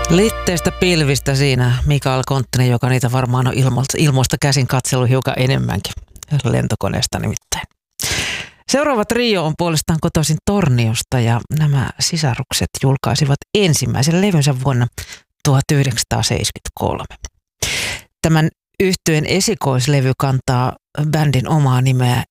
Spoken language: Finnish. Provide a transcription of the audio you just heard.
Litteistä pilvistä siinä Mikael Konttinen, joka niitä varmaan on ilmoista käsin katsellut hiukan enemmänkin. Lentokoneesta nimittäin. Seuraava trio on puolestaan kotoisin Torniosta ja nämä sisarukset julkaisivat ensimmäisen levynsä vuonna 1973. Tämän yhtyeen esikoislevy kantaa bändin omaa nimeä